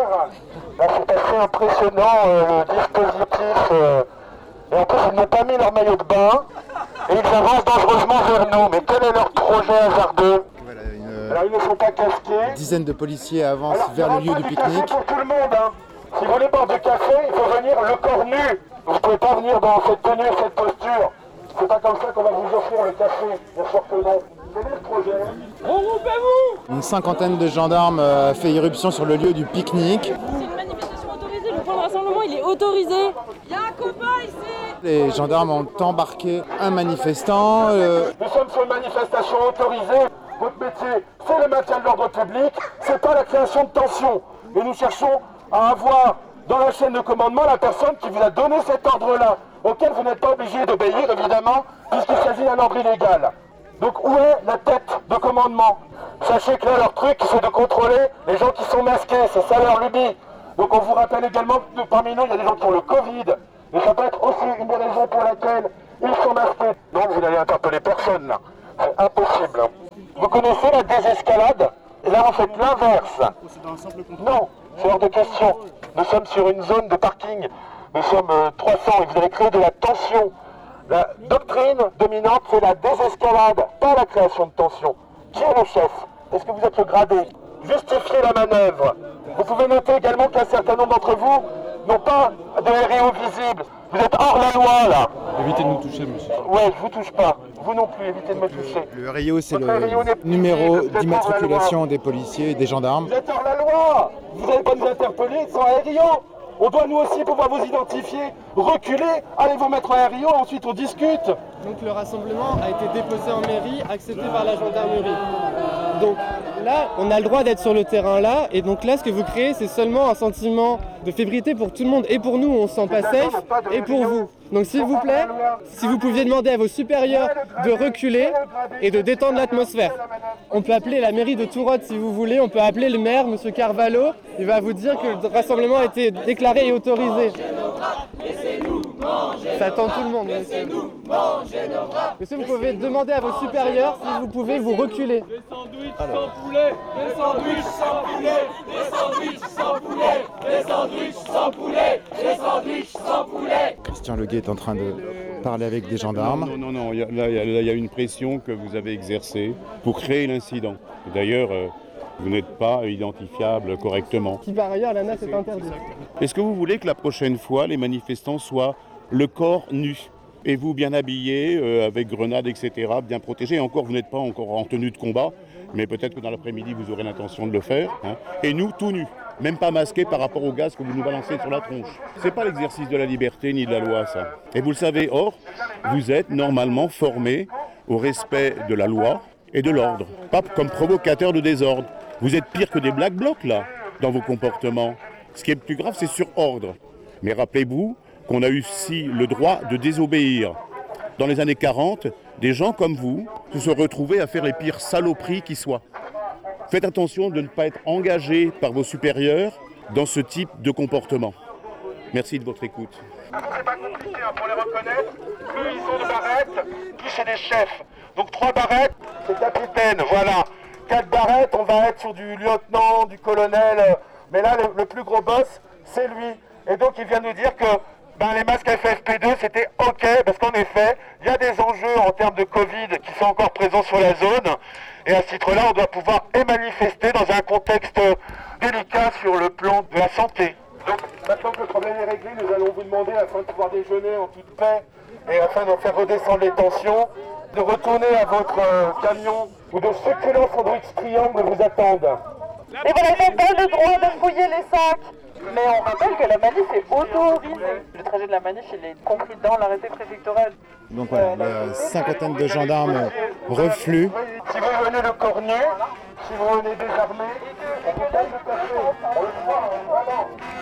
Là, c'est assez impressionnant le dispositif. Et en plus, ils n'ont pas mis leur maillot de bain et ils avancent dangereusement vers nous. Mais quel est leur projet hasardeux? Alors, ils ne sont pas casqués. Une dizaine de policiers avancent vers le lieu du pique-nique. Pour tout le monde, hein. Si vous voulez boire du café, il faut venir le corps nu. Vous ne pouvez pas venir dans cette tenue et cette posture. C'est pas comme ça qu'on va vous offrir le café. Bien sûr que non. Quel est le projet? Une 50aine de gendarmes a fait irruption sur le lieu du pique-nique. C'est une manifestation autorisée, le point de rassemblement il est autorisé. Il y a un copain ici. Les gendarmes ont embarqué un manifestant. Nous sommes sur une manifestation autorisée. Votre métier, c'est le maintien de l'ordre public, c'est pas la création de tension. Et nous cherchons à avoir dans la chaîne de commandement la personne qui vous a donné cet ordre-là, auquel vous n'êtes pas obligé d'obéir, évidemment, puisqu'il s'agit d'un ordre illégal. Donc où est la tête de commandement? Sachez que là, leur truc, c'est de contrôler les gens qui sont masqués, c'est ça leur lubie. Donc on vous rappelle également que parmi nous, il y a des gens qui ont le Covid. Et ça peut être aussi une des raisons pour laquelle ils sont masqués. Donc vous n'allez interpeller personne là. C'est impossible. Vous connaissez la désescalade? Et là, vous faites l'inverse. Non, c'est hors de question. Nous sommes sur une zone de parking. Nous sommes 300 et vous allez créer de la tension. La doctrine dominante, c'est la désescalade, pas la création de tension. Qui est le chef? Est-ce que vous êtes le gradé? Justifiez la manœuvre. Vous pouvez noter également qu'un certain nombre d'entre vous n'ont pas de RIO visible. Vous êtes hors la loi, là. Évitez de nous toucher, monsieur. Ouais, je vous touche pas. Vous non plus, évitez de me toucher. Le RIO, c'est Votre RIO n'est le plus numéro visible, vous êtes d'immatriculation hors la loi. des policiers et des gendarmes. Vous êtes hors la loi. Vous n'allez pas nous interpeller sans RIO. On doit nous aussi pouvoir vous identifier. Reculez, allez vous mettre en RIO, ensuite on discute. Donc le rassemblement a été déposé en mairie, accepté par la gendarmerie. Donc là, on a le droit d'être sur le terrain là, et donc là, ce que vous créez, c'est seulement un sentiment de fébrilité pour tout le monde, et pour nous, on se sent pas safe, et pour vous. Donc s'il vous plaît, si vous pouviez demander à vos supérieurs de reculer et de détendre l'atmosphère. On peut appeler la mairie de Tourotte si vous voulez, on peut appeler le maire, monsieur Carvalho, il va vous dire que le rassemblement a été déclaré et autorisé. Ça tend tout le monde, monsieur. Monsieur, vous pouvez demander à vos supérieurs si vous pouvez vous reculer. Des sandwichs sans poulet, des sandwichs sans poulet, des sandwichs sans poulet, des sandwichs sans poulet, des sandwichs sans poulet. Christian Leguet est en train de parler avec des gendarmes. Non, il y a une pression que vous avez exercée pour créer l'incident. D'ailleurs, vous n'êtes pas identifiable correctement. Qui par ailleurs, l'ANA c'est interdit. Est-ce que vous voulez que la prochaine fois, les manifestants soient le corps nu et vous bien habillé, avec grenades, etc., bien protégé? Et encore, vous n'êtes pas encore en tenue de combat, mais peut-être que dans l'après-midi, vous aurez l'intention de le faire. Hein. Et nous, tout nus, même pas masqués par rapport au gaz que vous nous balancez sur la tronche. C'est pas l'exercice de la liberté ni de la loi, ça. Et vous le savez, or, vous êtes normalement formés au respect de la loi et de l'ordre, pas comme provocateur de désordre. Vous êtes pire que des black blocs, là, dans vos comportements. Ce qui est plus grave, c'est sur ordre. Mais rappelez-vous qu'on a eu aussi le droit de désobéir. Dans les années 40, des gens comme vous se sont retrouvés à faire les pires saloperies qui soient. Faites attention de ne pas être engagé par vos supérieurs dans ce type de comportement. Merci de votre écoute. C'est pas compliqué pour les reconnaître. Eux, ils ont des barrettes, puis c'est des chefs. Donc 3 barrettes, c'est capitaine, voilà. 4 barrettes, on va être sur du lieutenant, du colonel. Mais là, le plus gros boss, c'est lui. Et donc, il vient nous dire que les masques FFP2, c'était OK, parce qu'en effet, il y a des enjeux en termes de Covid qui sont encore présents sur la zone. Et à ce titre-là, on doit pouvoir manifester dans un contexte délicat sur le plan de la santé. Donc, maintenant que le problème est réglé, nous allons vous demander, afin de pouvoir déjeuner en toute paix et afin de faire redescendre les tensions, de retourner à votre camion où de succulents sandwichs triangles vous attendent. Et vous n'avez pas le droit de fouiller les sacs. Mais on rappelle que la manif est autorisée. Le trajet de la manif, il est compris dans l'arrêté préfectoral. Donc voilà, la cinquantaine de gendarmes refluent. Si vous venez le corps nu, si vous venez désarmé, on peut pas le passer. On le voit, voilà.